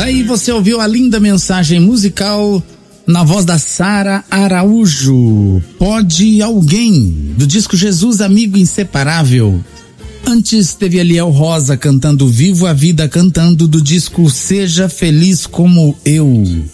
Daí você ouviu a linda mensagem musical na voz da Sara Araújo, Pode Alguém, do disco Jesus Amigo Inseparável. Antes teve Eliel Rosa cantando Vivo a Vida Cantando, do disco Seja Feliz Como Eu.